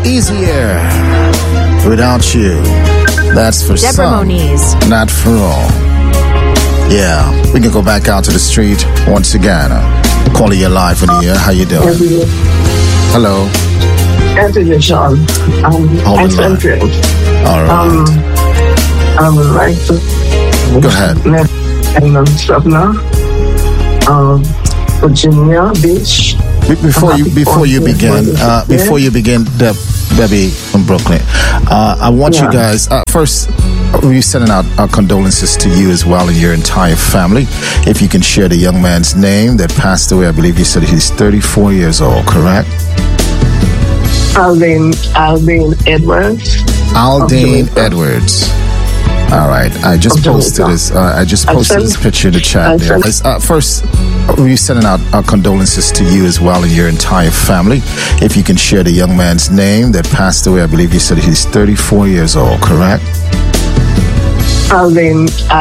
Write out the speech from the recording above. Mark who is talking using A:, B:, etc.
A: easier without you. That's for
B: Deborah
A: some,
B: Moniz.
A: not for all. Yeah, we can go back out to the street once again. Calling you live in the air. How you doing? Hello.
C: Anthony Sean.
A: Hold the line. All right.
C: I would like to
A: Go ahead.
C: and stuff now. Virginia Beach.
A: Before you begin, Debbie from Brooklyn, I want you guys first. We're sending out our condolences to you as well and your entire family. If you can share the young man's name that passed away, I believe you said he's 34 years old, correct?
C: Aldine Edwards.
A: Aldine Edwards. All right, I just posted this. This picture in the chat there. First, we're sending out our condolences to you as well and your entire family. If you can share the young man's name that passed away, I believe you said he's 34 years old, correct?
C: Aldine